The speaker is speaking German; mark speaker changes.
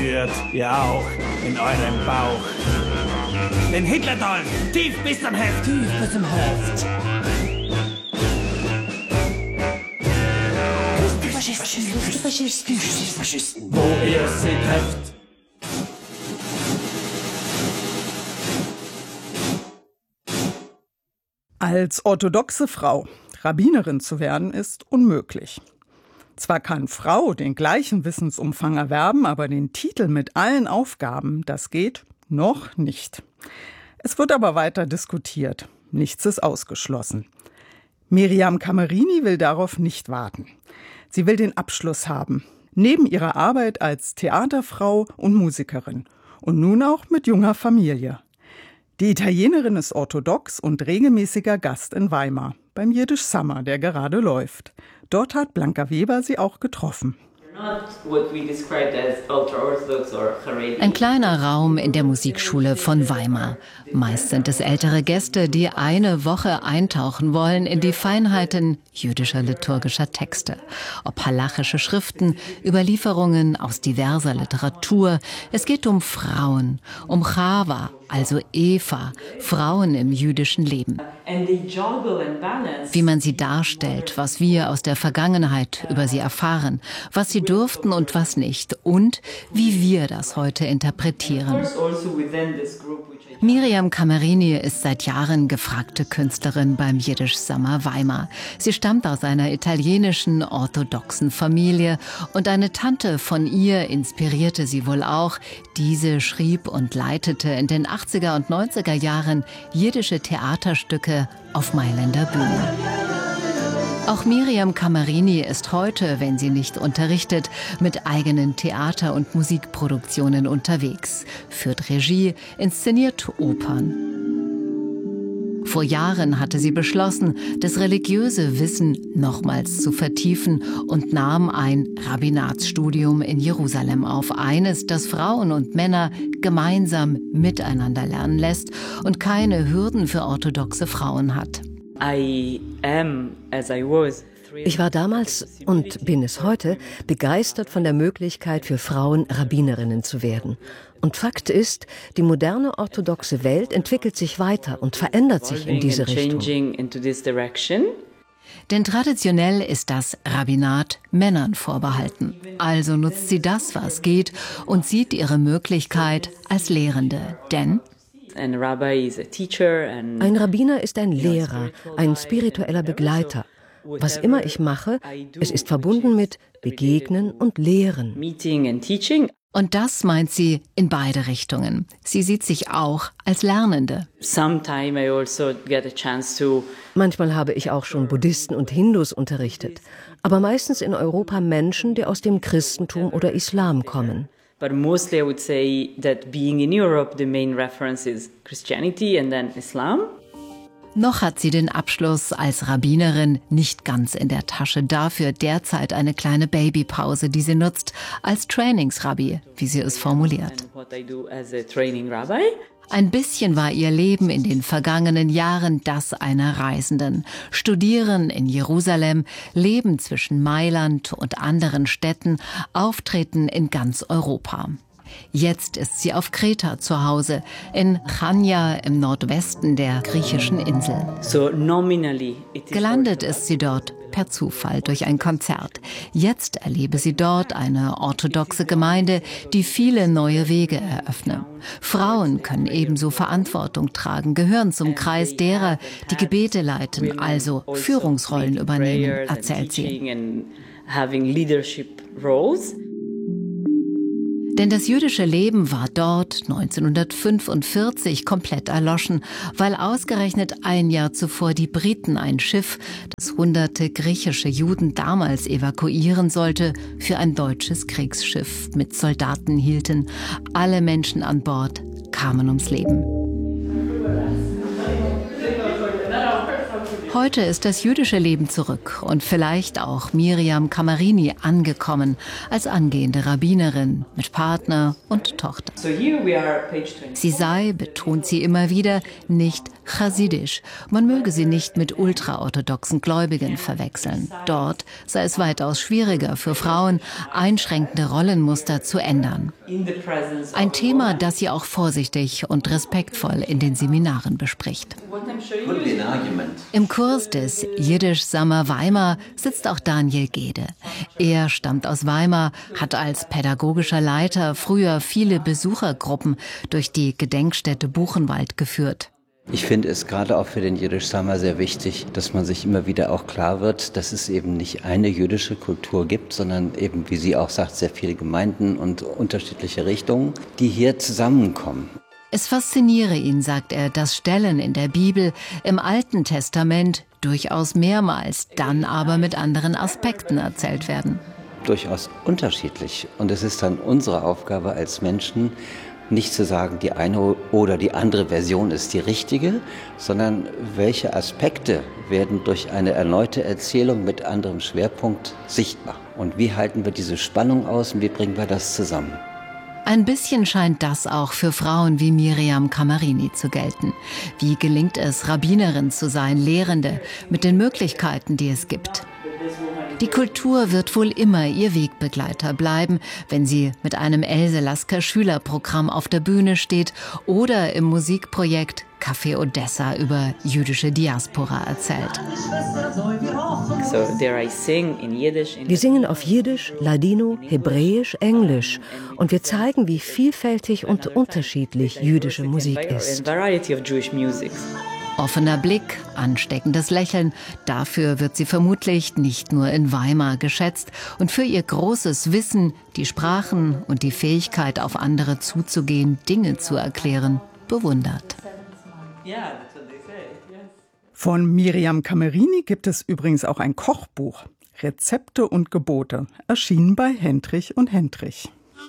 Speaker 1: spürt ihr auch in eurem Bauch den Hitler-Dolch tief bis zum Heft. Tief bis zum Heft. Faschisten, wo ihr sie trefft.
Speaker 2: Als orthodoxe Frau Rabbinerin zu werden, ist unmöglich. Zwar kann Frau den gleichen Wissensumfang erwerben, aber den Titel mit allen Aufgaben, das geht noch nicht. Es wird aber weiter diskutiert. Nichts ist ausgeschlossen. Miriam Camerini will darauf nicht warten. Sie will den Abschluss haben, neben ihrer Arbeit als Theaterfrau und Musikerin und nun auch mit junger Familie. Die Italienerin ist orthodox und regelmäßiger Gast in Weimar, beim Yiddish Summer, der gerade läuft. Dort hat Blanca Weber sie auch getroffen.
Speaker 3: Ein kleiner Raum in der Musikschule von Weimar. Meist sind es ältere Gäste, die eine Woche eintauchen wollen in die Feinheiten jüdischer liturgischer Texte. Ob halachische Schriften, Überlieferungen aus diverser Literatur. Es geht um Frauen, um Chava, also Eva, Frauen im jüdischen Leben. Wie man sie darstellt, was wir aus der Vergangenheit über sie erfahren, was sie durften und was nicht und wie wir das heute interpretieren. Miriam Camerini ist seit Jahren gefragte Künstlerin beim Yiddish Summer Weimar. Sie stammt aus einer italienischen orthodoxen Familie und eine Tante von ihr inspirierte sie wohl auch. Diese schrieb und leitete in den 80er und 90er Jahren jiddische Theaterstücke auf Mailänder Bühnen. Auch Miriam Camerini ist heute, wenn sie nicht unterrichtet, mit eigenen Theater- und Musikproduktionen unterwegs, führt Regie, inszeniert Opern. Vor Jahren hatte sie beschlossen, das religiöse Wissen nochmals zu vertiefen und nahm ein Rabbinatsstudium in Jerusalem auf, eines, das Frauen und Männer gemeinsam miteinander lernen lässt und keine Hürden für orthodoxe Frauen hat.
Speaker 4: Ich war damals und bin es heute begeistert von der Möglichkeit für Frauen, Rabbinerinnen zu werden. Und Fakt ist, die moderne orthodoxe Welt entwickelt sich weiter und verändert sich in diese Richtung.
Speaker 3: Denn traditionell ist das Rabbinat Männern vorbehalten. Also nutzt sie das, was geht, und sieht ihre Möglichkeit als Lehrende. Denn
Speaker 4: ein Rabbiner ist ein Lehrer, ein spiritueller Begleiter. Was immer ich mache, es ist verbunden mit Begegnen und Lehren.
Speaker 3: Und das meint sie in beide Richtungen. Sie sieht sich auch als Lernende.
Speaker 4: Manchmal habe ich auch schon Buddhisten und Hindus unterrichtet, aber meistens in Europa Menschen, die aus dem Christentum oder Islam kommen.
Speaker 5: But mostly I would say that being in Europe, the main reference is Christianity and then Islam.
Speaker 3: Noch hat sie den Abschluss als Rabbinerin nicht ganz in der Tasche. Dafür derzeit eine kleine Babypause, die sie nutzt als Trainingsrabbi, wie sie es formuliert. Ein bisschen war ihr Leben in den vergangenen Jahren das einer Reisenden. Studieren in Jerusalem, Leben zwischen Mailand und anderen Städten, Auftreten in ganz Europa. Jetzt ist sie auf Kreta zu Hause, in Chania im Nordwesten der griechischen Insel. Gelandet ist sie dort per Zufall durch ein Konzert. Jetzt erlebe sie dort eine orthodoxe Gemeinde, die viele neue Wege eröffne. Frauen können ebenso Verantwortung tragen, gehören zum Kreis derer, die Gebete leiten, also Führungsrollen übernehmen, erzählt sie. Denn das jüdische Leben war dort 1945 komplett erloschen, weil ausgerechnet ein Jahr zuvor die Briten ein Schiff, das hunderte griechische Juden damals evakuieren sollte, für ein deutsches Kriegsschiff mit Soldaten hielten. Alle Menschen an Bord kamen ums Leben. Heute ist das jüdische Leben zurück und vielleicht auch Miriam Camerini angekommen als angehende Rabbinerin mit Partner und Tochter. Sie sei, betont sie immer wieder, nicht chassidisch. Man möge sie nicht mit ultraorthodoxen Gläubigen verwechseln. Dort sei es weitaus schwieriger für Frauen, einschränkende Rollenmuster zu ändern. Ein Thema, das sie auch vorsichtig und respektvoll in den Seminaren bespricht. Im Kurs des Jiddisch Summer Weimar sitzt auch Daniel Gede. Er stammt aus Weimar, hat als pädagogischer Leiter früher viele Besuchergruppen durch die Gedenkstätte Buchenwald geführt.
Speaker 6: Ich finde es gerade auch für den Jiddisch Summer sehr wichtig, dass man sich immer wieder auch klar wird, dass es eben nicht eine jüdische Kultur gibt, sondern eben, wie sie auch sagt, sehr viele Gemeinden und unterschiedliche Richtungen, die hier zusammenkommen.
Speaker 3: Es fasziniere ihn, sagt er, dass Stellen in der Bibel im Alten Testament durchaus mehrmals, dann aber mit anderen Aspekten erzählt werden.
Speaker 6: Durchaus unterschiedlich. Und es ist dann unsere Aufgabe als Menschen, nicht zu sagen, die eine oder die andere Version ist die richtige, sondern welche Aspekte werden durch eine erneute Erzählung mit anderem Schwerpunkt sichtbar. Und wie halten wir diese Spannung aus und wie bringen wir das zusammen?
Speaker 3: Ein bisschen scheint das auch für Frauen wie Miriam Camerini zu gelten. Wie gelingt es, Rabbinerin zu sein, Lehrende, mit den Möglichkeiten, die es gibt? Die Kultur wird wohl immer ihr Wegbegleiter bleiben, wenn sie mit einem Else Lasker Schülerprogramm auf der Bühne steht oder im Musikprojekt Café Odessa über jüdische Diaspora erzählt.
Speaker 4: Wir singen auf Jiddisch, Ladino, Hebräisch, Englisch und wir zeigen, wie vielfältig und unterschiedlich jüdische Musik ist.
Speaker 3: Offener Blick, ansteckendes Lächeln, dafür wird sie vermutlich nicht nur in Weimar geschätzt und für ihr großes Wissen, die Sprachen und die Fähigkeit, auf andere zuzugehen, Dinge zu erklären, bewundert.
Speaker 2: Von Miriam Camerini gibt es übrigens auch ein Kochbuch, Rezepte und Gebote, erschienen bei Hendrich und Hendrich.